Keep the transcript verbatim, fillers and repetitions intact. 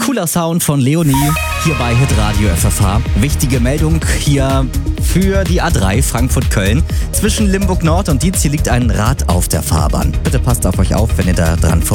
Cooler Sound von Leonie hier bei Hitradio F F H. Wichtige Meldung hier für die A drei Frankfurt-Köln. Zwischen Limburg Nord und Dietz hier liegt ein Rad auf der Fahrbahn. Bitte passt auf euch auf, wenn ihr da dran vorbei